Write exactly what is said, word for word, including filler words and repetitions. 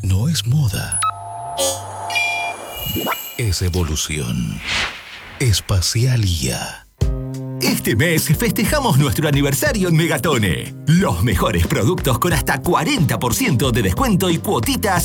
no es moda. Es evolución. Espacial I A. Este mes festejamos nuestro aniversario en Megatone. Los mejores productos con hasta cuarenta por ciento de descuento y cuotitas